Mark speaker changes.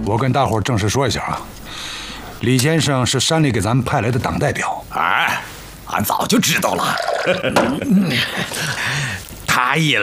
Speaker 1: 我跟大伙儿正式说一下啊，李先生是山里给咱们派来的党代表。
Speaker 2: 哎，俺早就知道了。他一